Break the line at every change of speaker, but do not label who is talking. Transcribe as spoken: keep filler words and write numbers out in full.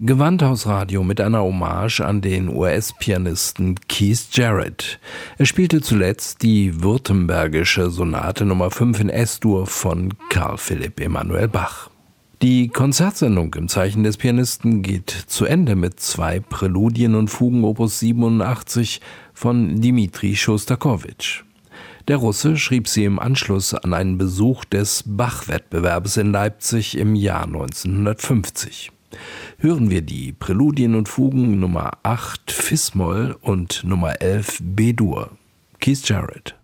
Gewandhausradio mit einer Hommage an den U S-Pianisten Keith Jarrett. Er spielte zuletzt die württembergische Sonate Nummer fünf in S-Dur von Carl Philipp Emanuel Bach. Die Konzertsendung im Zeichen des Pianisten geht zu Ende mit zwei Präludien und Fugen Opus siebenundachtzig von Dmitri Schostakowitsch. Der Russe schrieb sie im Anschluss an einen Besuch des Bach-Wettbewerbs in Leipzig im Jahr neunzehnhundertfünfzig. Hören wir die Präludien und Fugen Nummer acht Fis-Moll und Nummer elf B-Dur. Keith Jarrett.